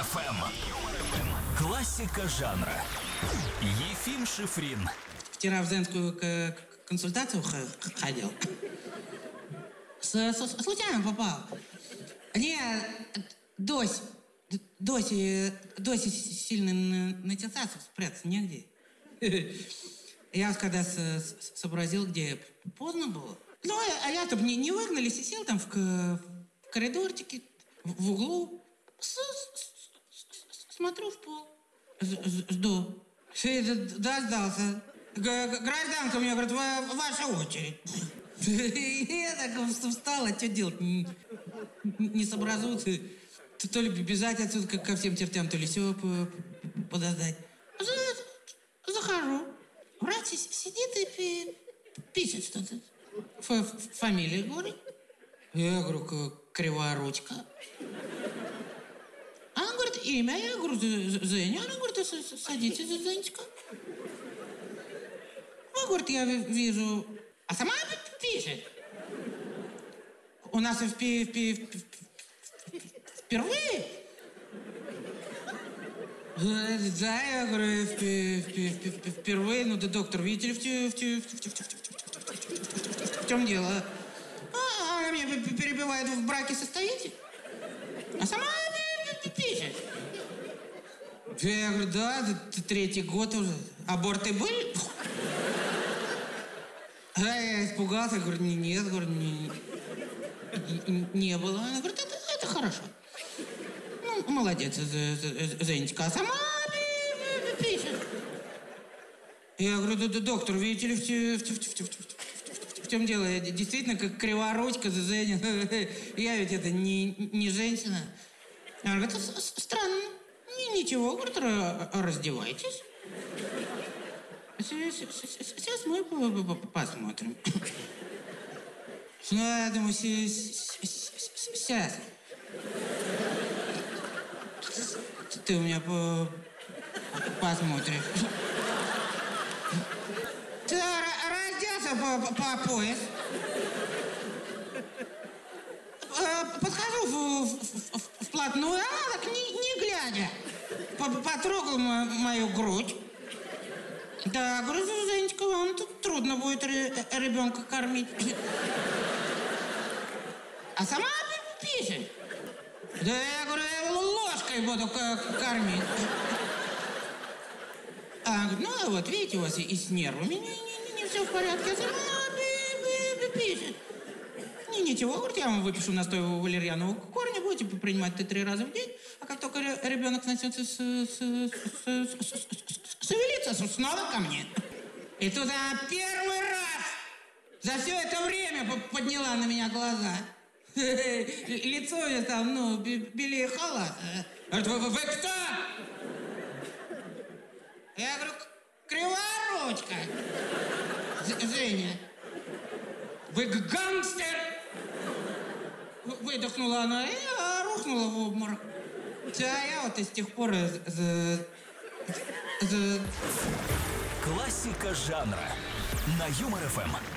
ФМ. Классика жанра. Ефим Шифрин. Вчера в женскую консультацию ходил. Случайно попал. Доси сильно начался, спрятаться негде. Я когда сообразил, где поздно было. Ну, а я там не выгнались и сел там в коридорчике, в углу. Смотрю в пол. Жду. Дождался. Гражданка мне говорит, ваша очередь. Я так встала, что делать? Не сообразуются. То ли бежать отсюда ко всем чертям, то ли все подождать. Захожу. Врач сидит и пишет что-то. Фамилия говорит. Я говорю, кривая ручка. Она говорит, имя. Я говорю, Женя. Она говорит, садитесь, Женечка. Ну, говорит, я вижу. А сама пишет. У нас впервые. Да, я говорю, впервые. Ну, да, доктор, видите ли, в чем дело? Она меня перебивает, в браке состоите? А сама пишет. Я говорю, да, 3-й год уже. Аборты были? Я испугался, говорю, нет, говорю, не было. Она говорит, это хорошо. Ну, молодец, Женечка. А сама пишет. Я говорю, доктор, видите ли, в чем дело? Я действительно как криворучка, Женя. Я ведь это не женщина. Она говорит, странно. Ничего, говорит, раздевайтесь. Сейчас мы посмотрим. Ну, я думаю, сейчас. Ты у меня посмотришь. Ты разделся по пояс. Подхожу вплотную, так не глядя. Потрогал мою грудь. Да, говорю, Женечка, вам тут трудно будет ребенка кормить. А сама пишет. Да, я говорю, я его ложкой буду кормить. А, говорит, ну, вот, видите, у вас и с нервами не все в порядке. А сама пишет. Ничего, говорит, я вам выпишу настой валерьянового корня, будете принимать 3 раза в день, а как только ребенок начнется шевелиться, снова ко мне. И тут она первый раз за все это время подняла на меня глаза. Лицо у меня там, белее халата. Говорит, вы кто? Я говорю, криворучка. Женя. Вы гангстер. Выдохнула она и рухнула в обморок. А я вот и с тех пор... Классика жанра на Юмор ФМ.